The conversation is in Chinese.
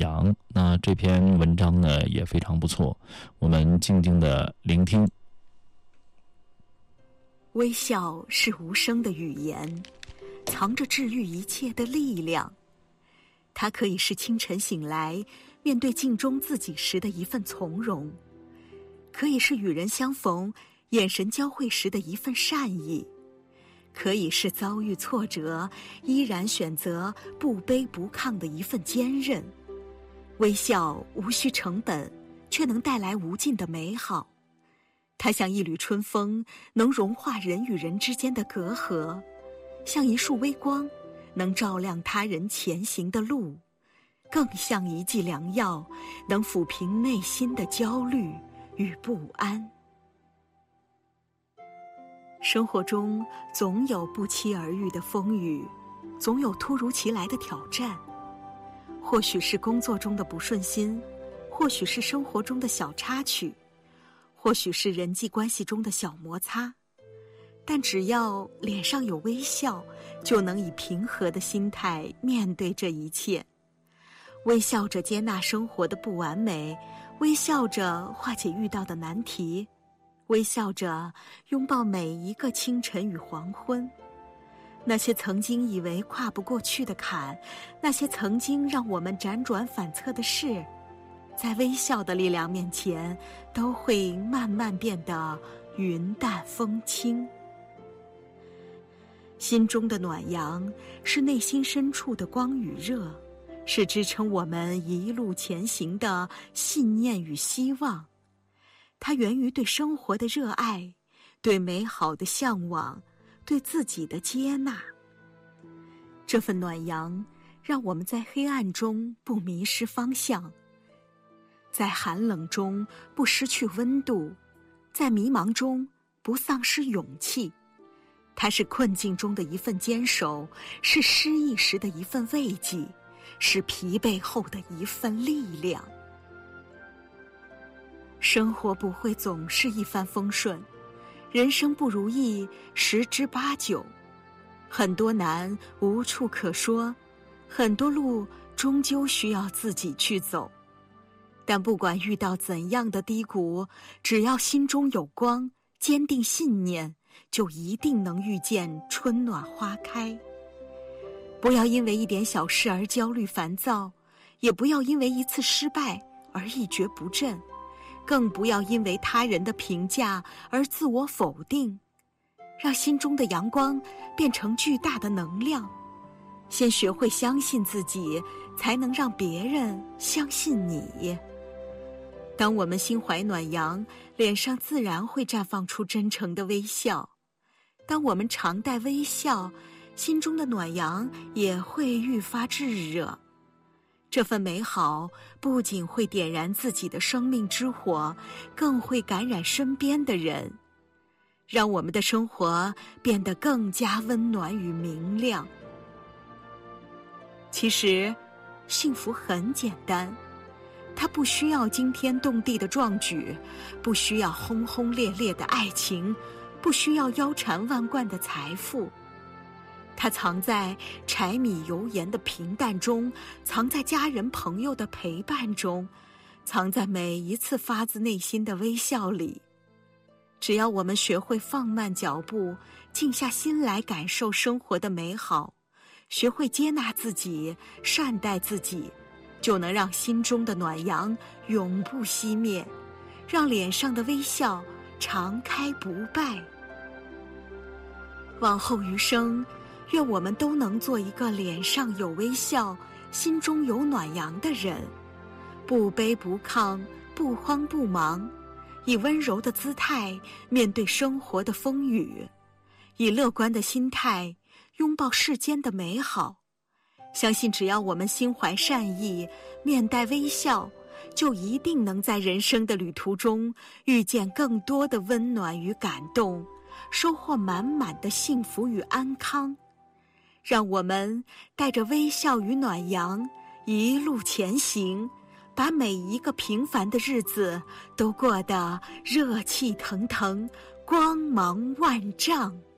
阳。那这篇文章呢也非常不错，我们静静的聆听。 微笑是无声的语言，藏着治愈一切的力量。它可以是清晨醒来面对镜中自己时的一份从容，可以是与人相逢眼神交汇时的一份善意，可以是遭遇挫折依然选择不卑不亢的一份坚韧。微笑无需成本，却能带来无尽的美好。它像一缕春风，能融化人与人之间的隔阂，像一束微光，能照亮他人前行的路，更像一剂良药，能抚平内心的焦虑与不安。生活中总有不期而遇的风雨，总有突如其来的挑战，或许是工作中的不顺心，或许是生活中的小插曲，或许是人际关系中的小摩擦，但只要脸上有微笑，就能以平和的心态面对这一切。微笑着接纳生活的不完美，微笑着化解遇到的难题，微笑着拥抱每一个清晨与黄昏。那些曾经以为跨不过去的坎，那些曾经让我们辗转反侧的事，在微笑的力量面前，都会慢慢变得云淡风轻。心中的暖阳，是内心深处的光与热，是支撑我们一路前行的信念与希望。它源于对生活的热爱，对美好的向往，对自己的接纳。这份暖阳，让我们在黑暗中不迷失方向，在寒冷中不失去温度，在迷茫中不丧失勇气。它是困境中的一份坚守，是失意时的一份慰藉，是疲惫后的一份力量。生活不会总是一帆风顺，人生不如意十之八九，很多难无处可说，很多路终究需要自己去走。但不管遇到怎样的低谷，只要心中有光，坚定信念，就一定能遇见春暖花开。不要因为一点小事而焦虑烦躁，也不要因为一次失败而一蹶不振，更不要因为他人的评价而自我否定。让心中的阳光变成巨大的能量，先学会相信自己，才能让别人相信你。当我们心怀暖阳，脸上自然会绽放出真诚的微笑。当我们常带微笑，心中的暖阳也会愈发炙热。这份美好不仅会点燃自己的生命之火，更会感染身边的人，让我们的生活变得更加温暖与明亮。其实，幸福很简单，它不需要惊天动地的壮举，不需要轰轰烈烈的爱情，不需要腰缠万贯的财富。它藏在柴米油盐的平淡中，藏在家人朋友的陪伴中，藏在每一次发自内心的微笑里。只要我们学会放慢脚步，静下心来感受生活的美好，学会接纳自己，善待自己，就能让心中的暖阳永不熄灭，让脸上的微笑常开不败。往后余生，愿我们都能做一个脸上有微笑，心中有暖阳的人，不卑不亢，不慌不忙，以温柔的姿态面对生活的风雨，以乐观的心态拥抱世间的美好。相信只要我们心怀善意，面带微笑，就一定能在人生的旅途中遇见更多的温暖与感动，收获满满的幸福与安康。让我们带着微笑与暖阳一路前行，把每一个平凡的日子都过得热气腾腾，光芒万丈。